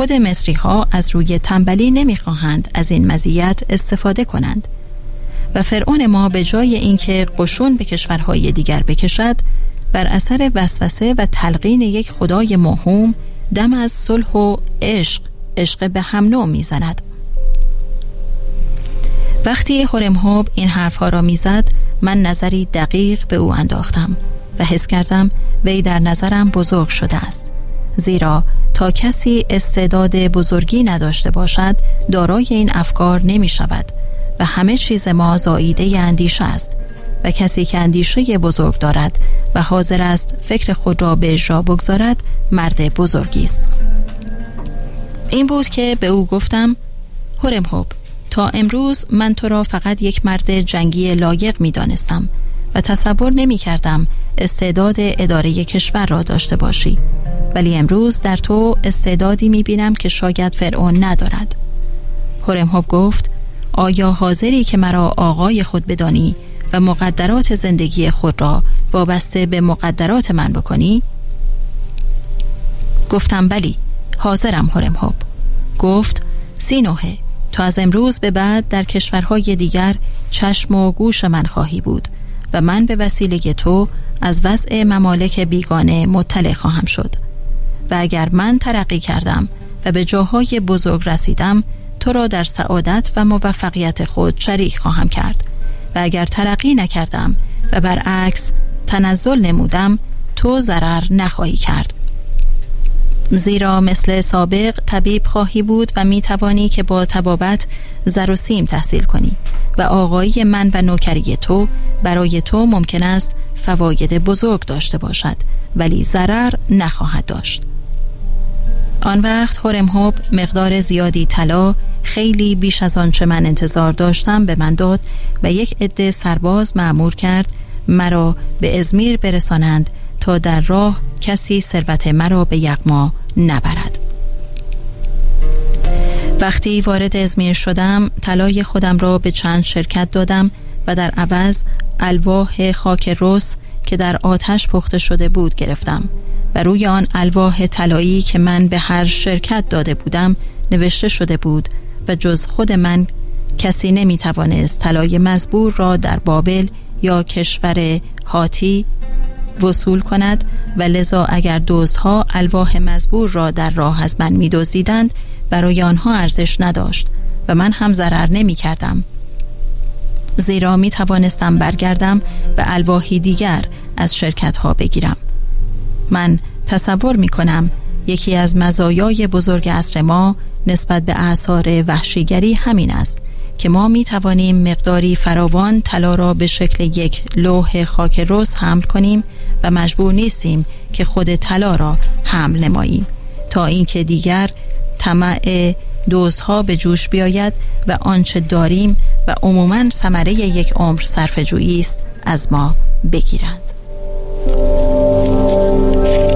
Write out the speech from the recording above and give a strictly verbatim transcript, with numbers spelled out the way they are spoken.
خود مصری ها از روی تنبلی نمیخواهند از این مزیت استفاده کنند و فرعون ما به جای اینکه قشون به کشورهای دیگر بکشد، بر اثر وسوسه و تلقین یک خدای موهوم دم از صلح و عشق عشق به هم نوع میزند. وقتی هورمهوب این حرفها را میزد، من نظری دقیق به او انداختم و حس کردم وی در نظرم بزرگ شده است، زیرا تا کسی استعداد بزرگی نداشته باشد دارای این افکار نمی شود و همه چیز ما زاییده اندیشه است و کسی که اندیشه بزرگ دارد و حاضر است فکر خود را به اجرا بگذارد مرد بزرگی است. این بود که به او گفتم: هورمهوب، تا امروز من تو را فقط یک مرد جنگی لایق می دانستم و تصور نمی کردم استعداد اداره کشور را داشته باشی، ولی امروز در تو استعدادی می بینم که شاید فرعون ندارد. هورمهوب گفت: آیا حاضری که مرا آقای خود بدانی و مقدرات زندگی خود را وابسته به مقدرات من بکنی؟ گفتم: بلی، حاضرم هورمهوب. گفت: سینوهه، تو از امروز به بعد در کشورهای دیگر چشم و گوش من خواهی بود و من به وسیله تو از وضع ممالک بیگانه مطلع خواهم شد و اگر من ترقی کردم و به جاهای بزرگ رسیدم، تو را در سعادت و موفقیت خود شریک خواهم کرد و اگر ترقی نکردم و برعکس تنزل نمودم، تو ضرر نخواهی کرد، زیرا مثل سابق طبیب خواهی بود و می توانی که با طبابت زر و سیم تحصیل کنی و آقایی من و نوکری تو برای تو ممکن است فواید بزرگ داشته باشد ولی ضرر نخواهد داشت. آن وقت هورمهوب مقدار زیادی طلا، خیلی بیش از آنچه من انتظار داشتم، به من داد و یک عده سرباز مأمور کرد مرا به ازمیر برسانند تا در راه کسی ثروت مرا به یغما نبرد. وقتی وارد ازمیر شدم، طلای خودم را به چند شرکت دادم و در عوض الواح خاک رس که در آتش پخته شده بود گرفتم و روی آن الواح طلایی که من به هر شرکت داده بودم نوشته شده بود و جز خود من کسی نمی توانست طلای مزبور را در بابل یا کشور هاتی وصول کند و لذا اگر دزدها الواح مزبور را در راه از من می دزدیدند، برای آنها ارزش نداشت و من هم ضرر نمی کردم، زیرا می توانستم برگردم و الواحی دیگر از شرکت ها بگیرم. من تصور می کنم یکی از مزایای بزرگ عصر ما نسبت به آثار وحشیگری همین است که ما می توانیم مقداری فراوان طلا را به شکل یک لوح خاک رس حمل کنیم و مجبور نیستیم که خود طلا را حمل نماییم تا اینکه دیگر طمع دزدها به جوش بیاید و آنچه داریم و عموماً ثمره یک عمر صرفه‌جویی است از ما بگیرند.